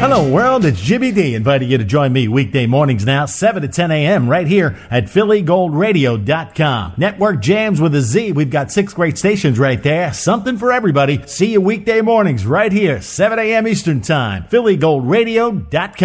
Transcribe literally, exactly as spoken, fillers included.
Hello world, it's Jimmy D inviting you to join me weekday mornings now, seven to ten a.m. right here at Philly Gold Radio dot com. Network jams with a Z. We've got six great stations right there. Something for everybody. See you weekday mornings right here, seven a.m. Eastern Time. Philly Gold Radio dot com.